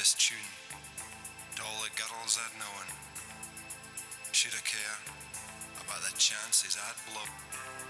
this tune to all the girls I'd known. Should I care about the chances I'd blow?